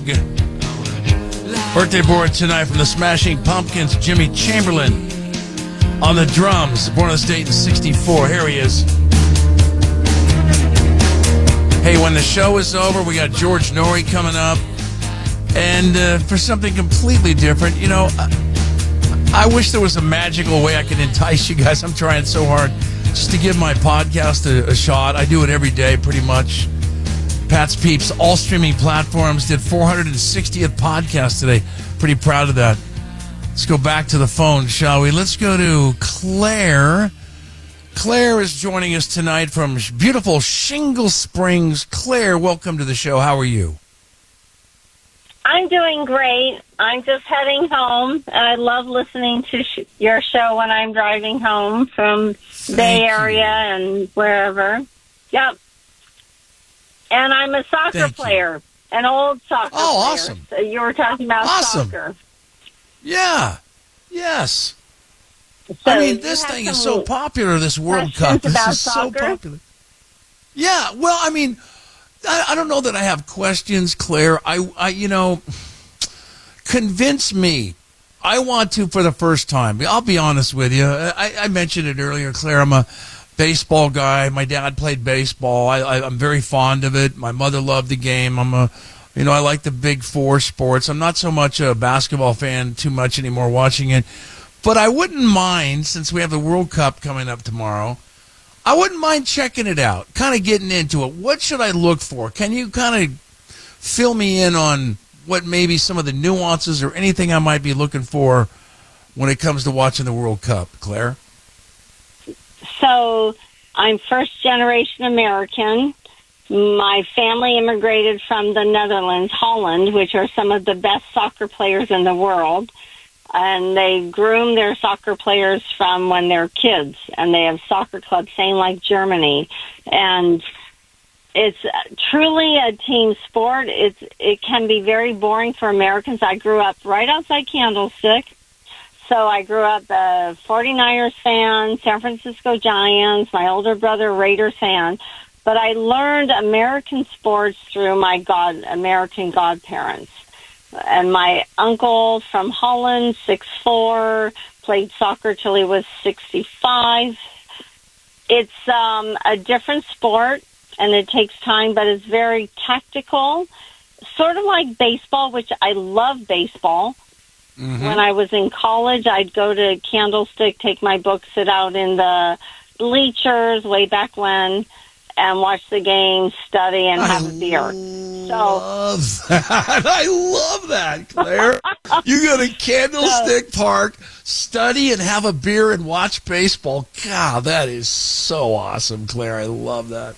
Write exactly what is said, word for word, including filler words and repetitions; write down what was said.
Birthday board tonight from the Smashing Pumpkins, Jimmy Chamberlin on the drums. Born in the state in sixty-four. Here he is. Hey, when the show is over, we got George Norrie coming up. And uh, for something completely different, you know, I, I wish there was a magical way I could entice you guys. I'm trying so hard just to give my podcast a, a shot. I do it every day pretty much. Pat's Peeps, all streaming platforms, did four hundred sixtieth podcast today. Pretty proud of that. Let's go back to the phone, shall we? Let's go to Claire. Claire is joining us tonight from beautiful Shingle Springs. Claire, welcome to the show. How are you? I'm doing great. I'm just heading home. I love listening to sh- your show when I'm driving home from Thank Bay you. Area and wherever. Yep. And I'm a soccer Thank you. player, an old soccer Oh, player. awesome. So you were talking about Awesome. soccer. Yeah. Yes. So I mean, you this have thing is some so popular, this World questions Cup. This about is so soccer? popular. Yeah, well, I mean, I, I don't know that I have questions, Claire. I, I, you know, convince me. I want to for the first time. I'll be honest with you. I, I mentioned it earlier, Claire. I'm a baseball guy. My dad played baseball. I, I, I'm very fond of it. My mother loved the game. I'm a, you know, I like the big four sports. I'm not so much a basketball fan too much anymore watching it. But I wouldn't mind, since we have the World Cup coming up tomorrow, I wouldn't mind checking it out, kind of getting into it. What should I look for? Can you kind of fill me in on what maybe some of the nuances or anything I might be looking for when it comes to watching the World Cup, Claire? So I'm first generation American. My family immigrated from the Netherlands, Holland, which are some of the best soccer players in the world. And they groom their soccer players from when they're kids. And they have soccer clubs, same like Germany. And it's truly a team sport. It's It can be very boring for Americans. I grew up right outside Candlestick. So I grew up a 49ers fan, San Francisco Giants, my older brother, Raiders fan. But I learned American sports through my god, American godparents. And my uncle from Holland, six foot four, played soccer till he was sixty-five. It's um, a different sport, and it takes time, but it's very tactical. Sort of like baseball, which I love baseball. Mm-hmm. When I was in college, I'd go to Candlestick, take my book, sit out in the bleachers way back when, and watch the game, study, and have I a beer. Love so that. I love that, Claire. You go to Candlestick so, Park, study, and have a beer and watch baseball. God, that is so awesome, Claire. I love that.